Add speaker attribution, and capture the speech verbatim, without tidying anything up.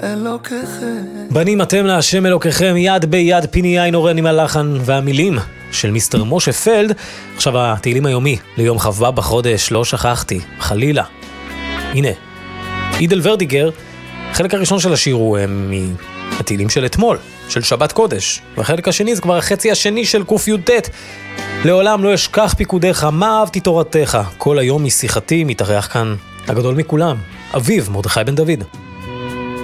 Speaker 1: אלוקיכם.
Speaker 2: בנים אתם להשם אלוקיכם, יד ביד פיני יין אורן עם הלחן והמילים של מיסטר משה פלד. עכשיו התהילים היומי ליום חווה בחודש, לא שכחתי, חלילה. הנה, אידל ורדיגר, חלק הראשון של השיר הוא מהתהילים של אתמול, של שבת קודש, והחלק השני זה כבר החצי השני של קוף י"ט. לעולם לא אשכח פיקודיך, מה אהבתי תורתך, כל היום משיחתי מתארח כאן הגדול מכולם, אביב מרדכי בן דוד.